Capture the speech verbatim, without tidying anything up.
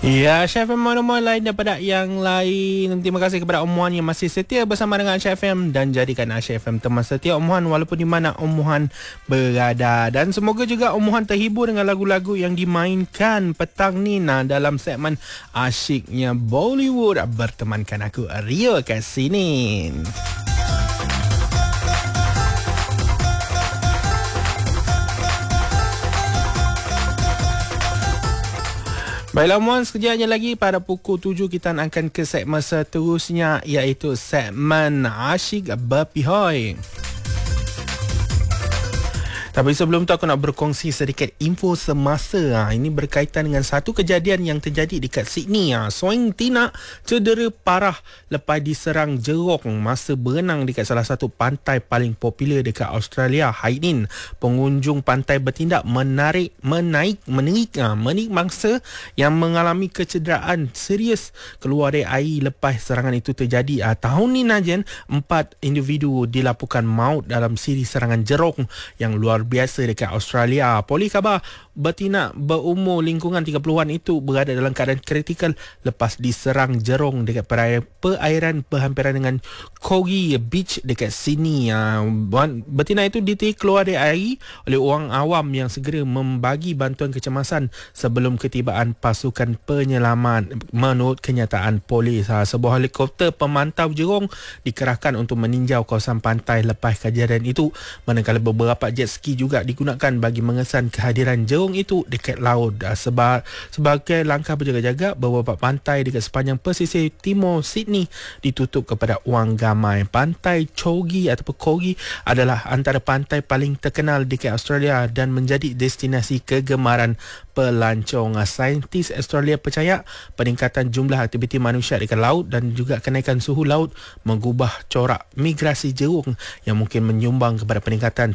Ya, Chef M mana lain daripada yang lain. Terima kasih kepada Om Muhan yang masih setia bersama dengan Chef M dan jadikan Chef M teman setia Om Muhan walaupun di mana Om Muhan berada. Dan semoga juga Om Muhan terhibur dengan lagu-lagu yang dimainkan petang ni nah, dalam segmen Asyiknya Bollywood. Bertemankan aku Rio kat sini. Baiklah Muan, sekejapnya lagi pada pukul tujuh kita akan ke segmen seterusnya iaitu segmen Asyik Berpihak. Tapi sebelum tu aku nak berkongsi sedikit info semasa. Ha, ini berkaitan dengan satu kejadian yang terjadi dekat Sydney. Ha. Seorang Tina cedera parah lepas diserang jerung masa berenang dekat salah satu pantai paling popular dekat Australia hari ini. Pengunjung pantai bertindak menarik, menaik, menaik, ha, menaik mangsa yang mengalami kecederaan serius keluar dari air lepas serangan itu terjadi. Ha, tahun ni Najen, empat individu dilaporkan maut dalam siri serangan jerung yang luar biasa dekat Australia. Polis khabar betina berumur lingkungan tiga puluhan itu berada dalam keadaan kritikal lepas diserang jerung dekat perairan berhampiran dengan Corgi Beach dekat sini. Betina itu ditirik keluar dari air oleh orang awam yang segera membagi bantuan kecemasan sebelum ketibaan pasukan penyelamat menurut kenyataan polis. Sebuah helikopter pemantau jerung dikerahkan untuk meninjau kawasan pantai lepas kejadian itu, manakala beberapa jet ski juga digunakan bagi mengesan kehadiran jerung itu dekat laut. Sebab sebagai langkah berjaga-jaga, beberapa pantai dekat sepanjang pesisir timur Sydney ditutup kepada orang ramai. Pantai Corgi ataupun Corgi adalah antara pantai paling terkenal dekat Australia dan menjadi destinasi kegemaran pelancong. Saintis Australia percaya peningkatan jumlah aktiviti manusia dekat laut dan juga kenaikan suhu laut mengubah corak migrasi jerung yang mungkin menyumbang kepada peningkatan